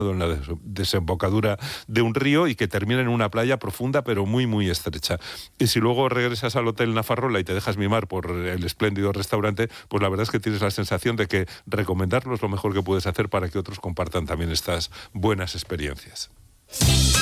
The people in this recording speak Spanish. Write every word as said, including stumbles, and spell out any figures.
en la des- desembocadura de un río y que termina en una playa profunda pero muy muy estrecha. Y si luego regresas al Hotel Nafarrola y te dejas mimar por el espléndido restaurante, pues la verdad es que tienes la sensación de que recomendarlo es lo mejor que puedes hacer para que otros compartan también estas buenas experiencias.